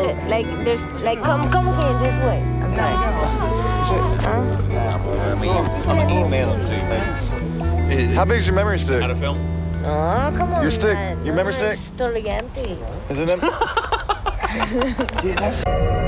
like there's like come again this way. I'm sorry. Huh? I'm gonna email it to you. How big is your memory stick? How to film? Oh, come on. Your stick, man. your memory stick? It's totally empty. Is it empty?